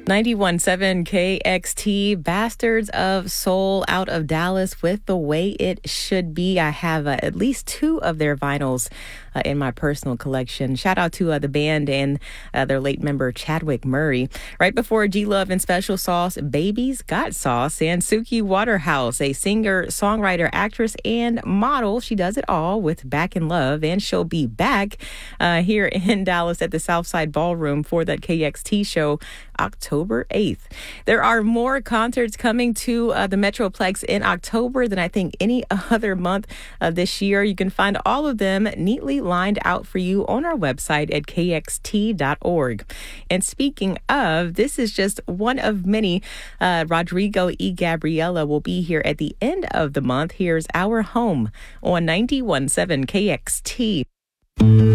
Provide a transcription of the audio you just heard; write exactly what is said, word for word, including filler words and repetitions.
ninety-one point seven K X T, Bastards of Soul out of Dallas with The Way It Should Be. I have uh, at least two of their vinyls uh, in my personal collection. Shout out to uh, the band and uh, their late member Chadwick Murray. Right before G-Love and Special Sauce, Baby's Got Sauce, and Suki Waterhouse, a singer, songwriter, actress, and model. She does it all with Back in Love, and she'll be back uh, here in Dallas at the Southside Ballroom for that K X T show October eighth. There are more concerts coming to uh, the Metroplex in October than I think any other month of this year. You can find all of them neatly lined out for you on our website at k x t dot org. And speaking of, this is just one of many. Uh, Rodrigo E. Gabriela will be here at the end of the month. Here's Our Home on ninety-one point seven K X T.